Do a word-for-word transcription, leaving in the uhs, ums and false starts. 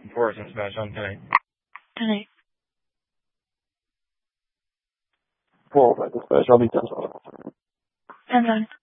Force and Smash on tonight. Tonight. Well, at the Smash, I'll be ten. ten on.